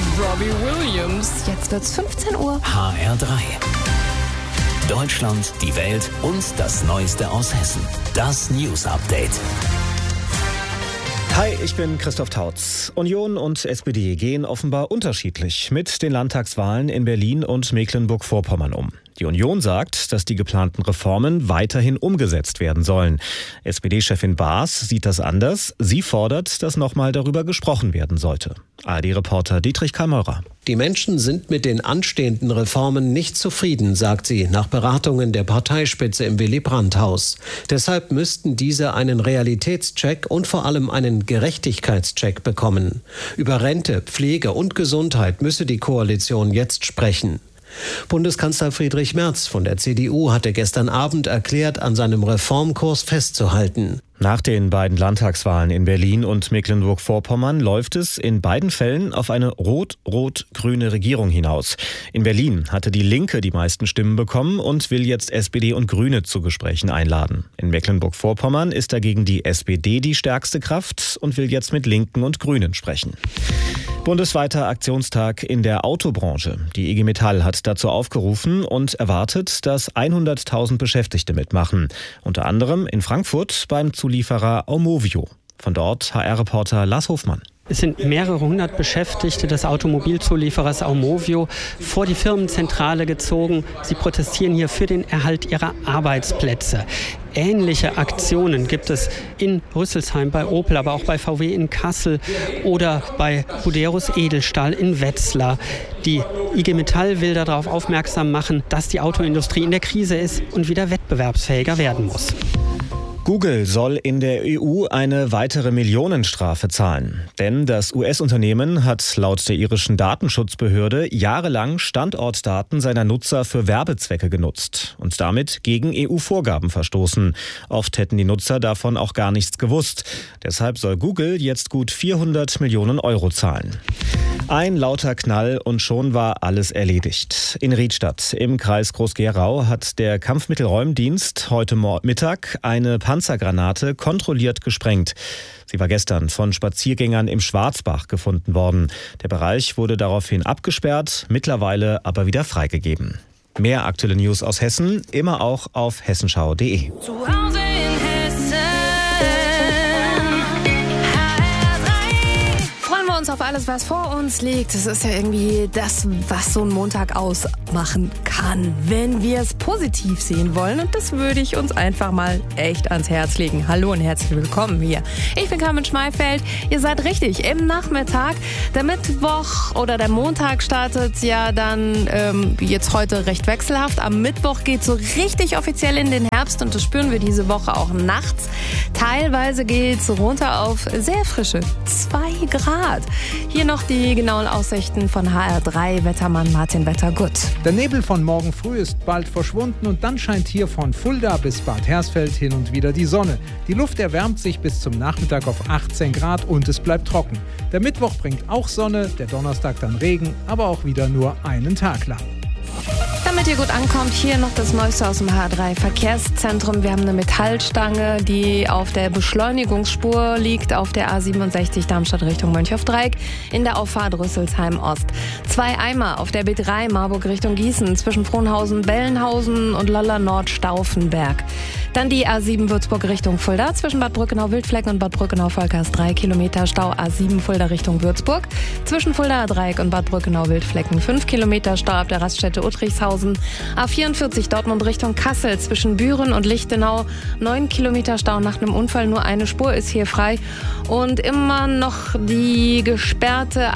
Robbie Williams. Jetzt wird's 15 Uhr. HR3. Deutschland, die Welt und das Neueste aus Hessen. Das News Update. Hi, ich bin Christoph Tautz. Union und SPD gehen offenbar unterschiedlich mit den Landtagswahlen in Berlin und Mecklenburg-Vorpommern um. Die Union sagt, dass die geplanten Reformen weiterhin umgesetzt werden sollen. SPD-Chefin Baas sieht das anders. Sie fordert, dass nochmal darüber gesprochen werden sollte. ARD-Reporter Dietrich Karl-Meurer. Die Menschen sind mit den anstehenden Reformen nicht zufrieden, sagt sie, nach Beratungen der Parteispitze im Willy-Brandt-Haus. Deshalb müssten diese einen Realitätscheck und vor allem einen Gerechtigkeitscheck bekommen. Über Rente, Pflege und Gesundheit müsse die Koalition jetzt sprechen. Bundeskanzler Friedrich Merz von der CDU hatte gestern Abend erklärt, an seinem Reformkurs festzuhalten. Nach den beiden Landtagswahlen in Berlin und Mecklenburg-Vorpommern läuft es in beiden Fällen auf eine rot-rot-grüne Regierung hinaus. In Berlin hatte die Linke die meisten Stimmen bekommen und will jetzt SPD und Grüne zu Gesprächen einladen. In Mecklenburg-Vorpommern ist dagegen die SPD die stärkste Kraft und will jetzt mit Linken und Grünen sprechen. Bundesweiter Aktionstag in der Autobranche. Die IG Metall hat dazu aufgerufen und erwartet, dass 100.000 Beschäftigte mitmachen. Unter anderem in Frankfurt beim Zulieferer Aumovio. Von dort HR-Reporter Lars Hofmann. Es sind mehrere hundert Beschäftigte des Automobilzulieferers Aumovio vor die Firmenzentrale gezogen. Sie protestieren hier für den Erhalt ihrer Arbeitsplätze. Ähnliche Aktionen gibt es in Rüsselsheim bei Opel, aber auch bei VW in Kassel oder bei Buderus Edelstahl in Wetzlar. Die IG Metall will darauf aufmerksam machen, dass die Autoindustrie in der Krise ist und wieder wettbewerbsfähiger werden muss. Google soll in der EU eine weitere Millionenstrafe zahlen. Denn das US-Unternehmen hat laut der irischen Datenschutzbehörde jahrelang Standortdaten seiner Nutzer für Werbezwecke genutzt und damit gegen EU-Vorgaben verstoßen. Oft hätten die Nutzer davon auch gar nichts gewusst. Deshalb soll Google jetzt gut 400 Millionen Euro zahlen. Ein lauter Knall und schon war alles erledigt. In Riedstadt im Kreis Groß-Gerau hat der Kampfmittelräumdienst heute Mittag eine Panzergranate kontrolliert gesprengt. Sie war gestern von Spaziergängern im Schwarzbach gefunden worden. Der Bereich wurde daraufhin abgesperrt, mittlerweile aber wieder freigegeben. Mehr aktuelle News aus Hessen, immer auch auf hessenschau.de. Auf alles, was vor uns liegt. Es ist ja irgendwie das, was so ein Montag ausmachen kann, wenn wir es positiv sehen wollen. Und das würde ich uns einfach mal echt ans Herz legen. Hallo und herzlich willkommen hier. Ich bin Carmen Schmeifeld. Ihr seid richtig im Nachmittag. Der Mittwoch oder der Montag startet ja dann jetzt heute recht wechselhaft. Am Mittwoch geht es so richtig offiziell in den Herbst und das spüren wir diese Woche auch nachts. Teilweise geht es runter auf sehr frische 2 Grad. Hier noch die genauen Aussichten von HR3 Wettermann Martin Wettergut. Der Nebel von morgen früh ist bald verschwunden und dann scheint hier von Fulda bis Bad Hersfeld hin und wieder die Sonne. Die Luft erwärmt sich bis zum Nachmittag auf 18 Grad und es bleibt trocken. Der Mittwoch bringt auch Sonne, der Donnerstag dann Regen, aber auch wieder nur einen Tag lang. Damit ihr gut ankommt, hier noch das Neueste aus dem HR3 Verkehrszentrum. Wir haben eine Metallstange, die auf der Beschleunigungsspur liegt, auf der A67 Darmstadt Richtung Mönchhöfdreieck in der Auffahrt Rüsselsheim Ost. 2 Eimer auf der B3 Marburg Richtung Gießen zwischen Frohnhausen, Bellenhausen und Lolla Nord Stauffenberg. Dann die A7 Würzburg Richtung Fulda zwischen Bad Brückenau-Wildflecken und Bad Brückenau-Volkers 3 Kilometer Stau. A7 Fulda Richtung Würzburg zwischen Fuldaer Dreieck und Bad Brückenau-Wildflecken 5 Kilometer Stau ab der Raststätte Uttrichshausen. A44 Dortmund Richtung Kassel zwischen Büren und Lichtenau 9 Kilometer Stau nach einem Unfall. Nur eine Spur ist hier frei. Und immer noch die gesperrte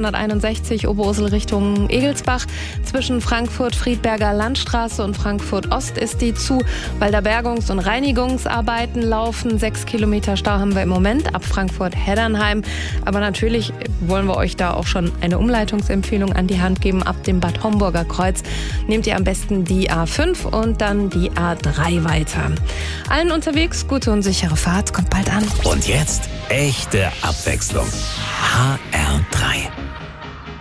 A661 Oberursel Richtung Egelsbach zwischen Frankfurt-Friedberger Landstraße und Frankfurt-Ost ist die zu, weil da Bergungs- und Reinigungsarbeiten laufen. 6 Kilometer Stau haben wir im Moment ab Frankfurt-Heddernheim. Aber natürlich wollen wir euch da auch schon eine Umleitungsempfehlung an die Hand geben. Ab dem Bad Homburger Kreuz nehmt ihr am besten die A5 und dann die A3 weiter. Allen unterwegs gute und sichere Fahrt, kommt bald an. Und jetzt echte Abwechslung. HR3.